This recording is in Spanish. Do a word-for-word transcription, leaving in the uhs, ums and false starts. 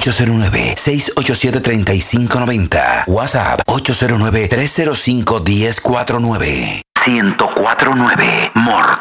ocho cero nueve, seis ocho siete, tres cinco nueve cero. WhatsApp ocho cero nueve, tres cero cinco, uno cero cuatro nueve. ciento cuatro punto nueve Mork.